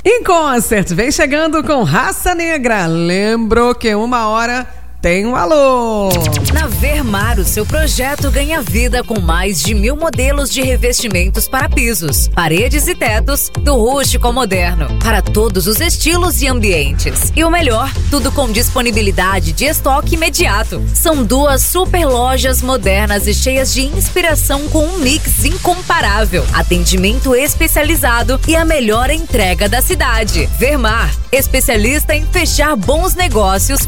Em Concert, vem chegando com Raça Negra. Lembro que 1h tem um alô. Na Vermar, o seu projeto ganha vida com mais de 1000 modelos de revestimentos para pisos, paredes e tetos, do rústico ao moderno, para todos os estilos e ambientes. E o melhor, tudo com disponibilidade de estoque imediato. São 2 super lojas modernas e cheias de inspiração com um mix incomparável, atendimento especializado e a melhor entrega da cidade. Vermar, especialista em fechar bons negócios